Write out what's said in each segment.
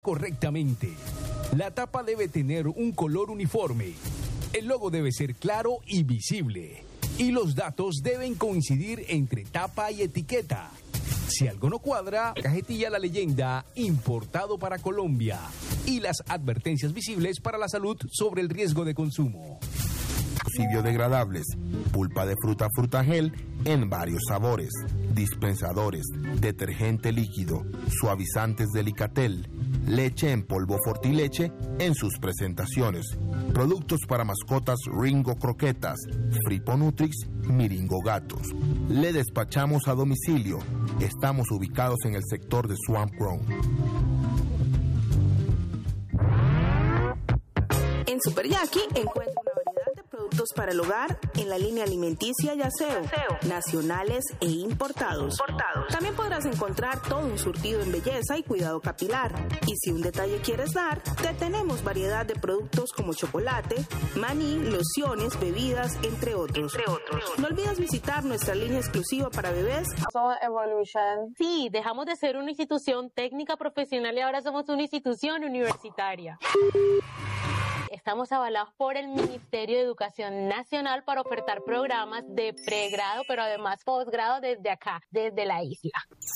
correctamente. La tapa debe tener un color uniforme. El logo debe ser claro y visible. Y los datos deben coincidir entre tapa y etiqueta. Si algo no cuadra, cajetilla la leyenda "importado para Colombia" y las advertencias visibles para la salud sobre el riesgo de consumo. Biodegradables, pulpa de fruta gel en varios sabores, dispensadores, detergente líquido, suavizantes Delicatel, leche en polvo Fortileche en sus presentaciones, productos para mascotas Ringo Croquetas, Fripo Nutrix, Miringo Gatos. Le despachamos a domicilio. Estamos ubicados en el sector de Swamp Grown. En Super Yaqui encuentra una variedad de productos para el hogar en la línea alimenticia Yaseo, nacionales e importados. También podrás encontrar todo un surtido en belleza y cuidado capilar. Y si un detalle quieres dar, te tenemos variedad de productos como chocolate, maní, lociones, bebidas, entre otros. No olvides visitar nuestra línea exclusiva para bebés. Evolution. Sí, dejamos de ser una institución técnica profesional y ahora somos una institución universitaria. Estamos avalados por el Ministerio de Educación Nacional para ofertar programas de pregrado, pero además posgrado desde acá, desde la isla.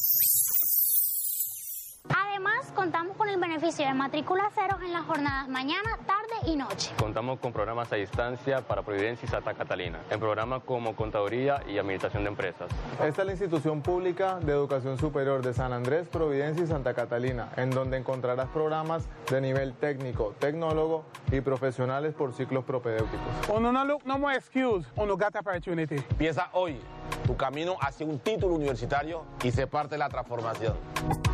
Además, contamos con el beneficio de matrícula cero en las jornadas mañana, tarde y noche. Contamos con programas a distancia para Providencia y Santa Catalina, en programas como Contaduría y Administración de Empresas. Esta es la institución pública de educación superior de San Andrés, Providencia y Santa Catalina, en donde encontrarás programas de nivel técnico, tecnólogo y profesionales por ciclos propedéuticos. Uno no look no more excuse, uno got opportunity. Empieza hoy tu camino hacia un título universitario y se parte la transformación.